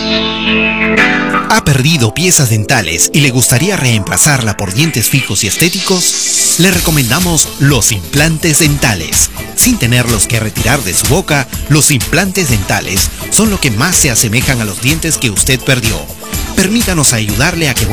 ¿Ha perdido piezas dentales y le gustaría reemplazarla por dientes fijos y estéticos? Le recomendamos los implantes dentales. Sin tenerlos que retirar de su boca, los implantes dentales son lo que más se asemejan a los dientes que usted perdió. Permítanos ayudarle a que